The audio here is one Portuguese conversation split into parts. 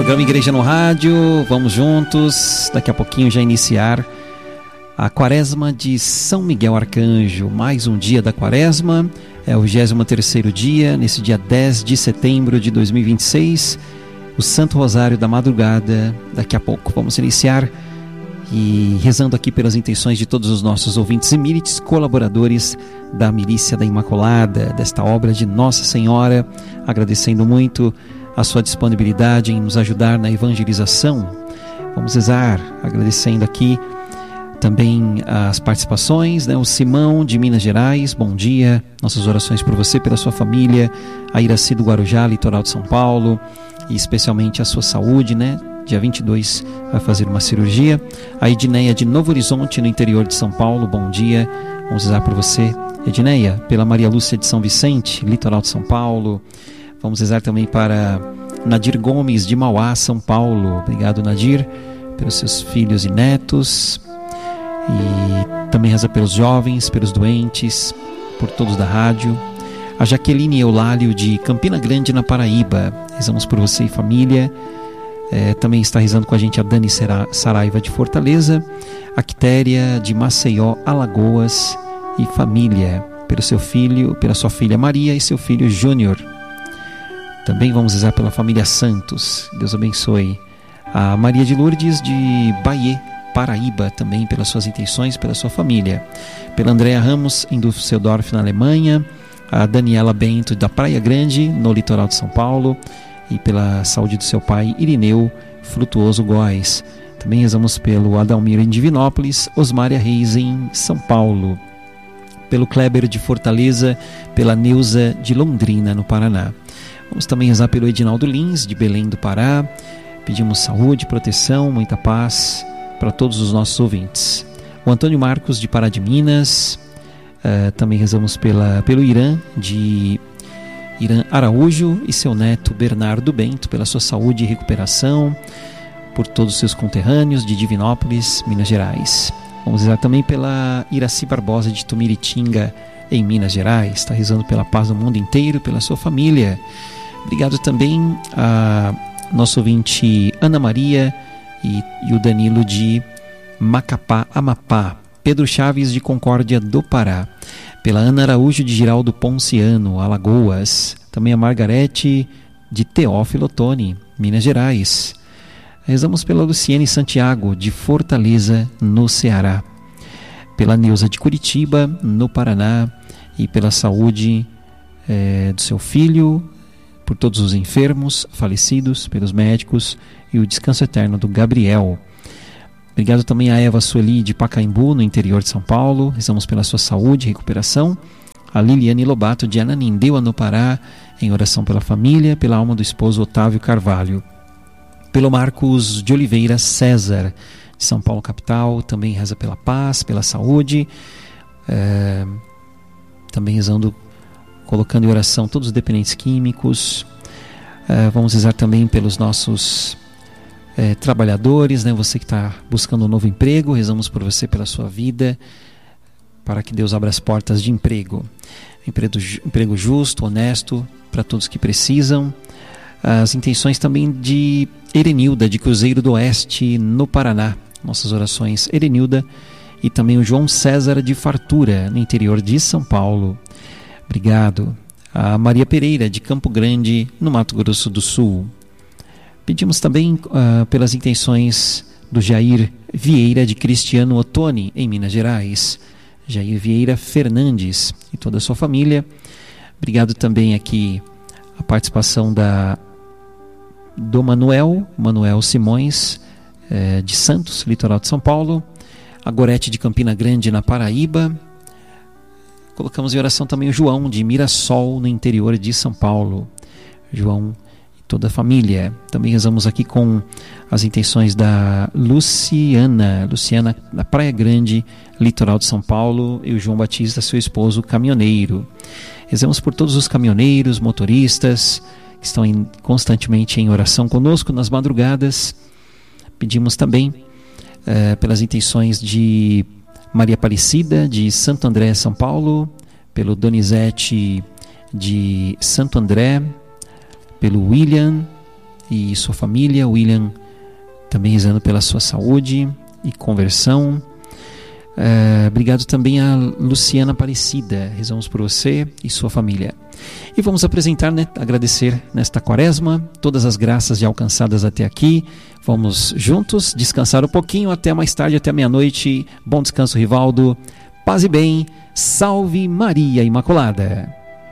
Programa Igreja no Rádio, vamos juntos, daqui a pouquinho já iniciar a Quaresma de São Miguel Arcanjo. Mais um dia da Quaresma, é o 23º dia, nesse dia 10 de setembro de 2026, o Santo Rosário da Madrugada. Daqui a pouco vamos iniciar e rezando aqui pelas intenções de todos os nossos ouvintes e milites, colaboradores da Milícia da Imaculada, desta obra de Nossa Senhora, agradecendo muito a sua disponibilidade em nos ajudar na evangelização. Vamos rezar, agradecendo aqui também as participações, né? O Simão de Minas Gerais, bom dia, nossas orações por você, pela sua família, a Iraci do Guarujá, litoral de São Paulo, e especialmente a sua saúde, né? Dia 22 vai fazer uma cirurgia. A Edneia de Novo Horizonte, no interior de São Paulo, bom dia, vamos rezar por você, Edneia. Pela Maria Lúcia de São Vicente, litoral de São Paulo. Vamos rezar também para Nadir Gomes de Mauá, São Paulo. Obrigado, Nadir, pelos seus filhos e netos. E também reza pelos jovens, pelos doentes, por todos da rádio. A Jaqueline Eulálio de Campina Grande, na Paraíba. Rezamos por você e família. Também está rezando com a gente a Dani Saraiva de Fortaleza. A Quitéria de Maceió, Alagoas, e família. Pelo seu filho, pela sua filha Maria e seu filho Júnior. Também vamos rezar pela família Santos, Deus abençoe. A Maria de Lourdes de Bahia, Paraíba, também pelas suas intenções, pela sua família. Pela Andréa Ramos, em Düsseldorf, na Alemanha. A Daniela Bento, da Praia Grande, no litoral de São Paulo. E pela saúde do seu pai, Irineu Frutuoso Góes. Também rezamos pelo Adalmiro em Divinópolis, Osmária Reis em São Paulo. Pelo Kleber de Fortaleza, pela Neuza de Londrina, no Paraná. Vamos também rezar pelo Edinaldo Lins, de Belém do Pará. Pedimos saúde, proteção, muita paz para todos os nossos ouvintes. O Antônio Marcos, de Pará de Minas. Também rezamos pelo Irã, de Irã Araújo, e seu neto Bernardo Bento, pela sua saúde e recuperação. Por todos os seus conterrâneos de Divinópolis, Minas Gerais. Vamos rezar também pela Iraci Barbosa, de Tumiritinga, em Minas Gerais. Está rezando pela paz do mundo inteiro, pela sua família. Obrigado também a nosso ouvinte Ana Maria e o Danilo de Macapá, Amapá. Pedro Chaves de Concórdia do Pará. Pela Ana Araújo de Giraldo Ponciano, Alagoas. Também a Margarete de Teófilo Otoni, Minas Gerais. Rezamos pela Luciene Santiago de Fortaleza, no Ceará. Pela Neuza de Curitiba, no Paraná. E pela saúde do seu filho, por todos os enfermos, falecidos, pelos médicos, e o descanso eterno do Gabriel. Obrigado também a Eva Sueli de Pacaembu, no interior de São Paulo. Rezamos pela sua saúde e recuperação. A Liliane Lobato de Ananindeua, no Pará, em oração pela família, pela alma do esposo Otávio Carvalho. Pelo Marcos de Oliveira César, de São Paulo capital, também reza pela paz, pela saúde. Também rezando, colocando em oração todos os dependentes químicos. Vamos rezar também pelos nossos trabalhadores, né? Você que está buscando um novo emprego, rezamos por você, pela sua vida, para que Deus abra as portas de emprego. Emprego justo, honesto, para todos que precisam. As intenções também de Erenilda, de Cruzeiro do Oeste, no Paraná. Nossas orações, Erenilda. E também o João César de Fartura, no interior de São Paulo. Obrigado. A Maria Pereira, de Campo Grande, no Mato Grosso do Sul. Pedimos também pelas intenções do Jair Vieira de Cristiano Ottoni, em Minas Gerais. Jair Vieira Fernandes e toda a sua família. Obrigado também aqui a participação do Manuel Simões, de Santos, litoral de São Paulo. A Gorete de Campina Grande, na Paraíba. Colocamos em oração também o João de Mirassol, no interior de São Paulo. João e toda a família. Também rezamos aqui com as intenções da Luciana da Praia Grande, litoral de São Paulo, e o João Batista, seu esposo, caminhoneiro. Rezamos por todos os caminhoneiros, motoristas, que estão constantemente em oração conosco nas madrugadas. Pedimos também pelas intenções de Maria Aparecida, de Santo André, São Paulo, pelo Donizete de Santo André, pelo William e sua família. William também rezando pela sua saúde e conversão. Obrigado também a Luciana Aparecida, rezamos por você e sua família. E vamos apresentar, agradecer nesta quaresma todas as graças já alcançadas até aqui. Vamos juntos descansar um pouquinho, até mais tarde, até meia-noite. Bom descanso, Rivaldo. Paz e bem. Salve Maria Imaculada.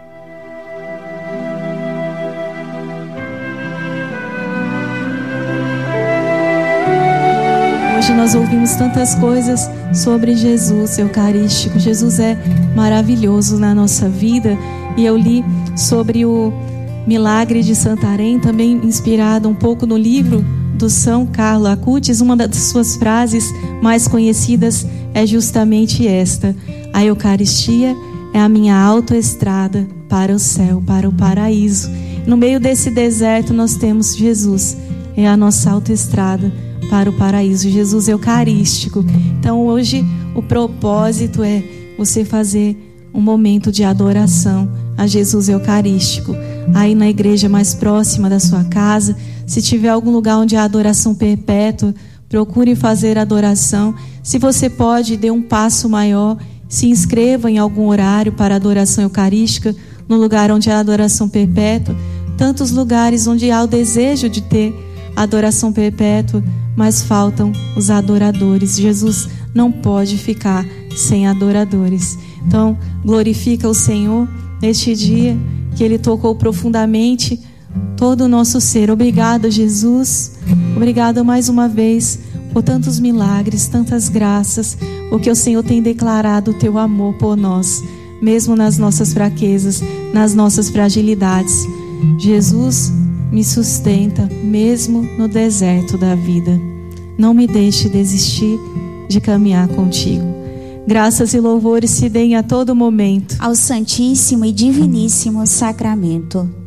Hoje nós ouvimos tantas coisas sobre Jesus Eucarístico. Jesus é maravilhoso na nossa vida. E eu li sobre o milagre de Santarém, também inspirado um pouco no livro do São Carlo Acutis. Uma das suas frases mais conhecidas é justamente esta: a Eucaristia é a minha autoestrada para o céu, para o paraíso. No meio desse deserto nós temos Jesus, é a nossa autoestrada para o paraíso, Jesus Eucarístico. Então hoje o propósito é você fazer um momento de adoração a Jesus Eucarístico, aí na igreja mais próxima da sua casa. Se tiver algum lugar onde há adoração perpétua, procure fazer adoração. Se você pode, dê um passo maior, se inscreva em algum horário para adoração eucarística, no lugar onde há adoração perpétua. Tantos lugares onde há o desejo de ter adoração perpétua, mas faltam os adoradores. Jesus não pode ficar sem adoradores. Então, glorifica o Senhor neste dia que Ele tocou profundamente todo o nosso ser. Obrigado, Jesus. Obrigado mais uma vez por tantos milagres, tantas graças, porque o Senhor tem declarado o Teu amor por nós, mesmo nas nossas fraquezas, nas nossas fragilidades. Jesus me sustenta mesmo no deserto da vida. Não me deixe desistir de caminhar contigo. Graças e louvores se deem a todo momento ao Santíssimo e Diviníssimo Sacramento.